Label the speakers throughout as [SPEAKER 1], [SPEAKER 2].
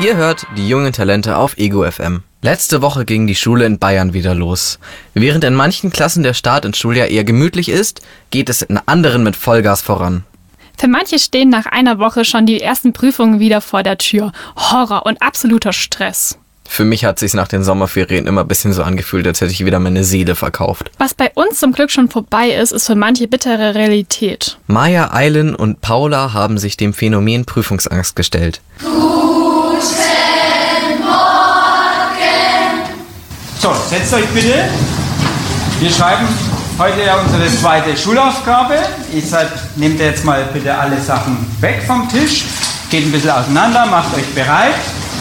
[SPEAKER 1] Ihr hört die jungen Talente auf Ego FM. Letzte Woche ging die Schule in Bayern wieder los. Während in manchen Klassen der Start ins Schuljahr eher gemütlich ist, geht es in anderen mit Vollgas voran.
[SPEAKER 2] Für manche stehen nach einer Woche schon die ersten Prüfungen wieder vor der Tür. Horror und absoluter Stress.
[SPEAKER 1] Für mich hat sich's nach den Sommerferien immer ein bisschen so angefühlt, als hätte ich wieder meine Seele verkauft.
[SPEAKER 2] Was bei uns zum Glück schon vorbei ist, ist für manche bittere Realität.
[SPEAKER 1] Maya, Aylin und Paula haben sich dem Phänomen Prüfungsangst gestellt.
[SPEAKER 3] So, setzt euch bitte. Wir schreiben heute ja unsere zweite Schulaufgabe. Nehmt jetzt mal bitte alle Sachen weg vom Tisch. Geht ein bisschen auseinander, macht euch bereit.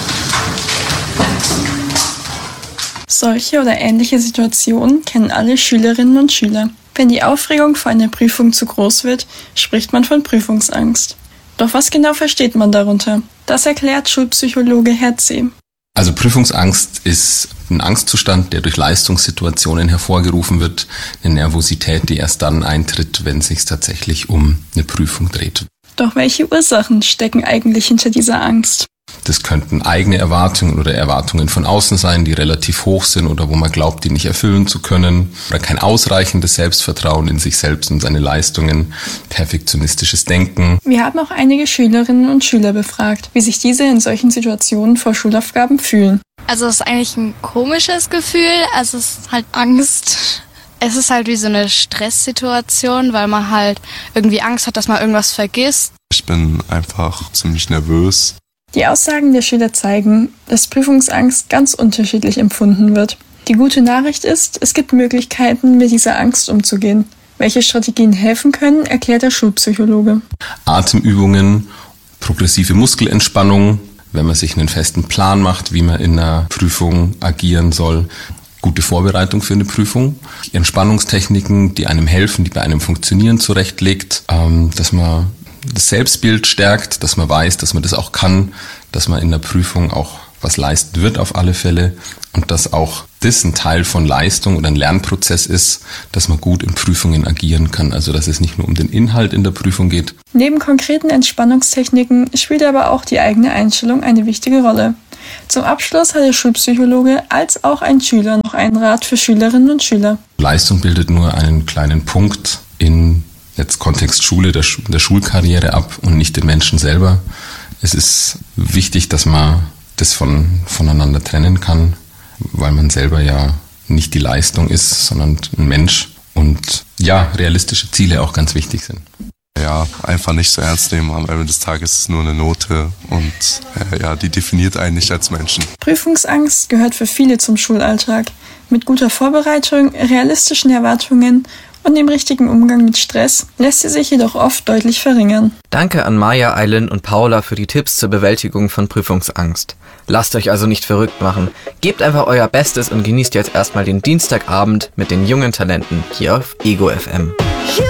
[SPEAKER 4] Solche oder ähnliche Situationen kennen alle Schülerinnen und Schüler. Wenn die Aufregung vor einer Prüfung zu groß wird, spricht man von Prüfungsangst. Doch was genau versteht man darunter? Das erklärt Schulpsychologe Hertzee.
[SPEAKER 5] Also Prüfungsangst ist ein Angstzustand, der durch Leistungssituationen hervorgerufen wird, eine Nervosität, die erst dann eintritt, wenn es sich tatsächlich um eine Prüfung dreht.
[SPEAKER 4] Doch welche Ursachen stecken eigentlich hinter dieser Angst?
[SPEAKER 5] Das könnten eigene Erwartungen oder Erwartungen von außen sein, die relativ hoch sind oder wo man glaubt, die nicht erfüllen zu können. Oder kein ausreichendes Selbstvertrauen in sich selbst und seine Leistungen, perfektionistisches Denken.
[SPEAKER 4] Wir haben auch einige Schülerinnen und Schüler befragt, wie sich diese in solchen Situationen vor Schulaufgaben fühlen.
[SPEAKER 6] Also es ist eigentlich ein komisches Gefühl, also es ist halt Angst. Es ist halt wie so eine Stresssituation, weil man halt irgendwie Angst hat, dass man irgendwas vergisst.
[SPEAKER 7] Ich bin einfach ziemlich nervös.
[SPEAKER 4] Die Aussagen der Schüler zeigen, dass Prüfungsangst ganz unterschiedlich empfunden wird. Die gute Nachricht ist, es gibt Möglichkeiten, mit dieser Angst umzugehen. Welche Strategien helfen können, erklärt der Schulpsychologe.
[SPEAKER 5] Atemübungen, progressive Muskelentspannung, wenn man sich einen festen Plan macht, wie man in einer Prüfung agieren soll. Gute Vorbereitung für eine Prüfung. Entspannungstechniken, die einem helfen, die bei einem Funktionieren zurechtlegt, dass man das Selbstbild stärkt, dass man weiß, dass man das auch kann, dass man in der Prüfung auch was leisten wird auf alle Fälle und dass auch das ein Teil von Leistung oder ein Lernprozess ist, dass man gut in Prüfungen agieren kann. Also dass es nicht nur um den Inhalt in der Prüfung geht.
[SPEAKER 4] Neben konkreten Entspannungstechniken spielt aber auch die eigene Einstellung eine wichtige Rolle. Zum Abschluss hat der Schulpsychologe als auch ein Schüler noch einen Rat für Schülerinnen und Schüler.
[SPEAKER 5] Leistung bildet nur einen kleinen Punkt in jetzt Kontext Schule, der Schulkarriere ab und nicht den Menschen selber. Es ist wichtig, dass man das voneinander trennen kann, weil man selber ja nicht die Leistung ist, sondern ein Mensch und ja, realistische Ziele auch ganz wichtig sind.
[SPEAKER 7] Ja, einfach nicht so ernst nehmen. Am Ende des Tages ist es nur eine Note und die definiert einen nicht als Menschen.
[SPEAKER 4] Prüfungsangst gehört für viele zum Schulalltag. Mit guter Vorbereitung, realistischen Erwartungen und dem richtigen Umgang mit Stress lässt sie sich jedoch oft deutlich verringern.
[SPEAKER 1] Danke an Maya, Aylin und Paula für die Tipps zur Bewältigung von Prüfungsangst. Lasst euch also nicht verrückt machen. Gebt einfach euer Bestes und genießt jetzt erstmal den Dienstagabend mit den jungen Talenten hier auf Ego FM.